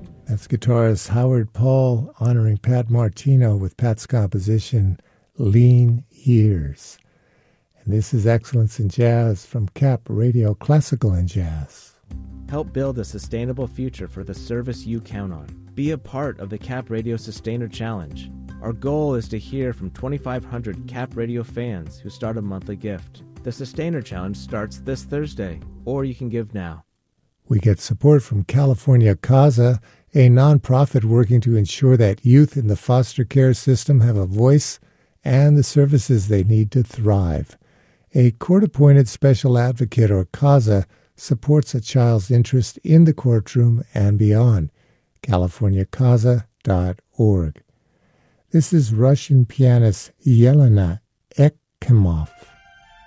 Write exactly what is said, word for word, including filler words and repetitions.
That's guitarist Howard Paul honoring Pat Martino with Pat's composition, Lean Years. And this is Excellence in Jazz from Cap Radio Classical and Jazz. Help build a sustainable future for the service you count on. Be a part of the Cap Radio Sustainer Challenge. Our goal is to hear from twenty-five hundred Cap Radio fans who start a monthly gift. The Sustainer Challenge starts this Thursday, or you can give now. We get support from California CASA, a nonprofit working to ensure that youth in the foster care system have a voice and the services they need to thrive. A court-appointed special advocate, or CASA, supports a child's interest in the courtroom and beyond. california casa dot org. This is Russian pianist Yelena Ekimov